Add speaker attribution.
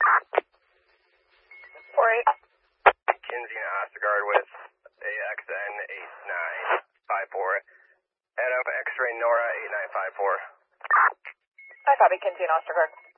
Speaker 1: 48.
Speaker 2: Kinsey and Ostergaard with AXN 8954. Adam X-ray Nora 8954.
Speaker 1: I copy Kinsey and Ostergaard.